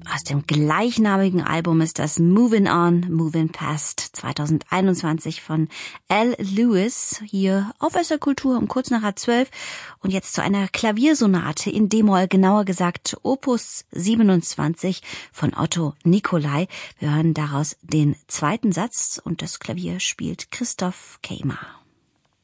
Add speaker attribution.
Speaker 1: Aus dem gleichnamigen Album ist das Moving On, Moving Past 2021 von Al Lewis hier auf SR Kultur um kurz nach 12. Und jetzt zu einer Klaviersonate in D-Moll, genauer gesagt Opus 27 von Otto Nicolai. Wir hören daraus den zweiten Satz und das Klavier spielt Christoph Keimer.